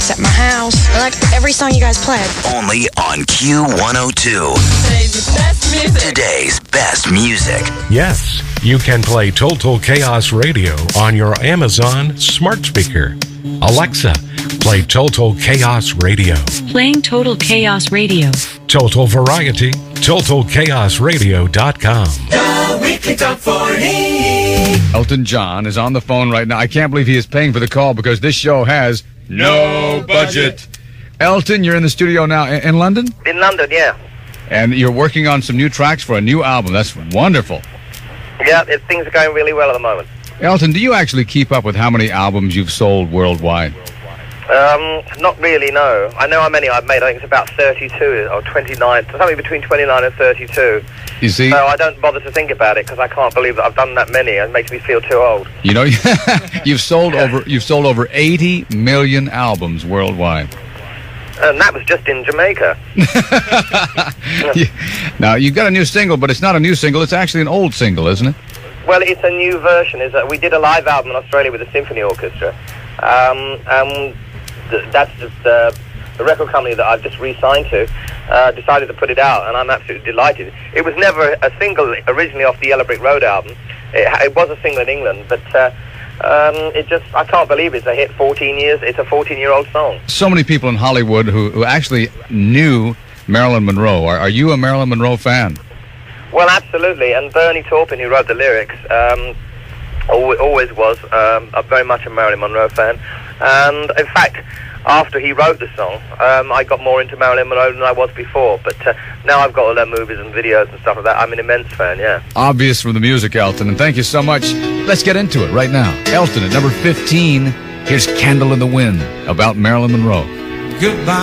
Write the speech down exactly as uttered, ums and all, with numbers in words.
It's at my house. I like every song you guys play. Only on Q one oh two. Today's best music. Today's best music. Yes, you can play Total Chaos Radio on your Amazon smart speaker. Alexa, play Total Chaos Radio. Playing Total Chaos Radio. Total Variety, total chaos radio dot com. The Weekly Top forty. Elton John is on the phone right now. I can't believe he is paying for the call because this show has no budget. Elton, you're in the studio now in, in London? In London, yeah. And you're working on some new tracks for a new album. That's wonderful. Yeah, it, things are going really well at the moment. Elton, do you actually keep up with how many albums you've sold worldwide? Um, not really, no. I know how many I've made. I think it's about thirty-two or twenty-nine, something between twenty-nine and thirty-two. You see? So I don't bother to think about it because I can't believe that I've done that many. It makes me feel too old. You know, you've sold over you've sold over eighty million albums worldwide. And that was just in Jamaica. Now, you've got a new single, but it's not a new single. It's actually an old single, isn't it? Well, it's a new version. Is that we did a live album in Australia with a symphony orchestra. Um, and th- that's just, uh, the record company that I've just re-signed to uh, decided to put it out, and I'm absolutely delighted. It was never a single originally off the Yellow Brick Road album. It, it was a single in England, but uh, um, it just, I can't believe it's a hit fourteen years. It's a fourteen-year-old song. So many people in Hollywood who, who actually knew Marilyn Monroe. Are, are you a Marilyn Monroe fan? Well, absolutely. And Bernie Taupin, who wrote the lyrics, um, always, always was um, a very much a Marilyn Monroe fan. And in fact, after he wrote the song, um, I got more into Marilyn Monroe than I was before. But uh, now I've got all their movies and videos and stuff like that. I'm an immense fan, yeah. Obvious from the music, Elton, and thank you so much. Let's get into it right now. Elton at number fifteen. Here's Candle in the Wind about Marilyn Monroe. Goodbye.